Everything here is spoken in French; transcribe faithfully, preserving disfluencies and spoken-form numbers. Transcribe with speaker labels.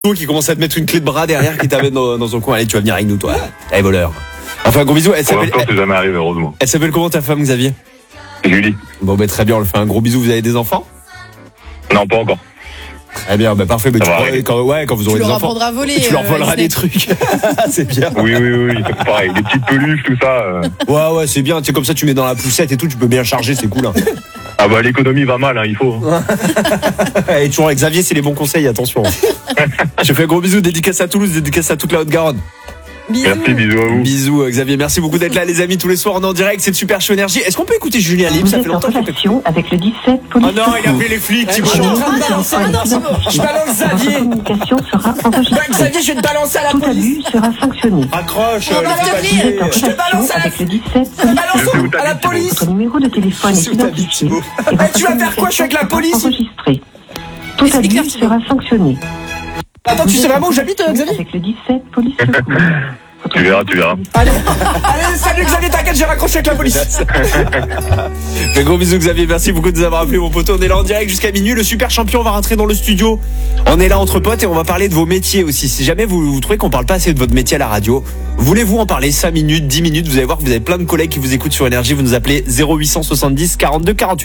Speaker 1: qui commence à te mettre une clé de bras derrière qui t'amène dans, dans son coin. Allez, tu vas venir avec nous, toi. Allez, voleur. Enfin, gros bisous. Elle
Speaker 2: Pour
Speaker 1: s'appelle,
Speaker 2: l'instant, c'est jamais arrivé, heureusement.
Speaker 1: elle s'appelle comment ta femme, Xavier?
Speaker 2: Julie.
Speaker 1: Bon, bah, très bien, on le fait un gros bisou. Vous avez des enfants?
Speaker 2: Non, pas encore.
Speaker 1: Très bien, bah, parfait. Bah,
Speaker 2: Ça
Speaker 1: tu
Speaker 2: va
Speaker 1: pourras-
Speaker 2: arriver.
Speaker 1: quand, ouais, quand vous aurez
Speaker 3: Tu
Speaker 1: des
Speaker 3: leur
Speaker 1: enfants.
Speaker 3: apprendras à voler.
Speaker 1: Tu leur
Speaker 3: euh,
Speaker 1: voleras
Speaker 3: Disney.
Speaker 1: des trucs. C'est bien.
Speaker 2: Oui, oui, oui, oui, c'est pareil. Les petites peluches, tout ça. euh.
Speaker 1: Ouais, ouais, c'est bien. Tu sais, comme ça, tu mets dans la poussette et tout, tu peux bien charger, c'est cool, hein.
Speaker 2: Ah bah, l'économie va mal, hein, il faut.
Speaker 1: Et toujours avec Xavier, c'est les bons conseils, attention. Je fais un gros bisou, dédicace à Toulouse, dédicace à toute la Haute-Garonne.
Speaker 3: Bisous.
Speaker 2: Merci, bisous à vous.
Speaker 1: Bisous, euh, Xavier. Merci beaucoup d'être là, les amis, tous les soirs. On est en direct, c'est le Super Show Énergie. Est-ce qu'on peut écouter Julien Libre?
Speaker 4: Vous
Speaker 1: Ça fait
Speaker 4: êtes en
Speaker 1: longtemps qu'il fait.
Speaker 4: relation avec le dix-sept police.
Speaker 1: Oh non, il a appelé les flics,
Speaker 5: Je
Speaker 1: Thibaut.
Speaker 5: suis en train de balancer. Ah non, c'est bon. Je balance Xavier.
Speaker 4: La communication sera
Speaker 5: Bah,
Speaker 4: enregistrée.
Speaker 5: Xavier, je vais te balancer à la
Speaker 4: Tout
Speaker 5: police.
Speaker 4: abus sera sanctionné.
Speaker 1: Accroche,
Speaker 3: On
Speaker 1: euh,
Speaker 3: va
Speaker 1: les
Speaker 3: t'appeler.
Speaker 1: petits
Speaker 4: Vous êtes en
Speaker 1: papiers.
Speaker 5: Je te balance
Speaker 4: relation
Speaker 5: à la-
Speaker 4: avec le dix-sept
Speaker 5: Je te
Speaker 4: police.
Speaker 5: balance
Speaker 2: Je sais où
Speaker 5: où À la
Speaker 2: t'habites,
Speaker 5: police.
Speaker 4: Votre numéro de téléphone
Speaker 1: C'est
Speaker 4: est
Speaker 1: où t'habites,
Speaker 4: identifié.
Speaker 1: Thibaut
Speaker 4: et votre
Speaker 5: tu vas faire quoi? Je suis avec la
Speaker 4: communication
Speaker 5: police.
Speaker 4: sera enregistrée. Tout
Speaker 5: Explique-leur,
Speaker 4: abus
Speaker 5: Thibaut.
Speaker 4: sera sanctionné.
Speaker 5: Attends, tu sais vraiment où j'habite, euh, Xavier?
Speaker 4: Avec le dix-sept police secours. Votre
Speaker 2: Tu verras, tu verras.
Speaker 5: Allez, allez, salut Xavier, t'inquiète, j'ai raccroché avec la police.
Speaker 1: Un gros bisou, Xavier. Merci beaucoup de nous avoir appelé, mon poteau. On est là en direct jusqu'à minuit. Le super champion va rentrer dans le studio. On est là entre potes et on va parler de vos métiers aussi. Si jamais vous, vous trouvez qu'on parle pas assez de votre métier à la radio, voulez-vous en parler cinq minutes, dix minutes? Vous allez voir que vous avez plein de collègues qui vous écoutent sur Énergie. Vous nous appelez zéro huit cent soixante-dix quarante-deux quarante-huit.